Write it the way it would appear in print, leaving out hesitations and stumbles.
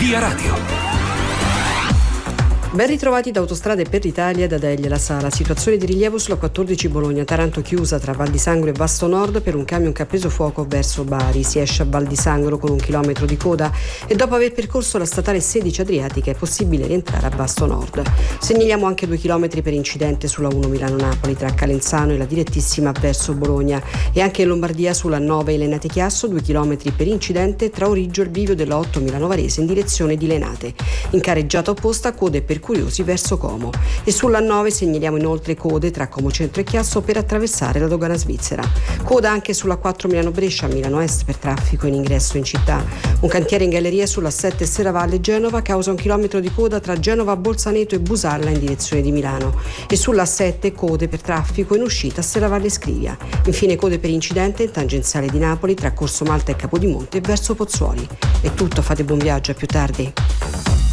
Via Radio. Ben ritrovati da Autostrade per l'Italia da Delia La Sala. Situazione di rilievo sulla 14 Bologna-Taranto chiusa tra Val di Sangro e Vasto Nord per un camion che ha preso fuoco verso Bari. Si esce a Val di Sangro con 1 chilometro di coda e dopo aver percorso la statale 16 Adriatica è possibile rientrare a Vasto Nord. Segnaliamo anche 2 chilometri per incidente sulla 1 Milano-Napoli tra Calenzano e la direttissima verso Bologna e anche in Lombardia sulla 9 Lenate Chiasso 2 chilometri per incidente tra Origgio e il bivio della 8 Milano Varese in direzione di Lenate. In careggiata opposta code per curiosi verso Como e sulla 9 segnaliamo inoltre code tra Como Centro e Chiasso per attraversare la dogana svizzera. Coda anche sulla 4 Milano Brescia, Milano Est per traffico in ingresso in città. Un cantiere in galleria sulla 7 Serravalle Genova causa 1 chilometro di coda tra Genova Bolzaneto e Busalla in direzione di Milano e sulla 7 code per traffico in uscita a Serravalle Scrivia. Infine code per incidente in tangenziale di Napoli tra Corso Malta e Capodimonte e verso Pozzuoli. È tutto, fate buon viaggio, a più tardi.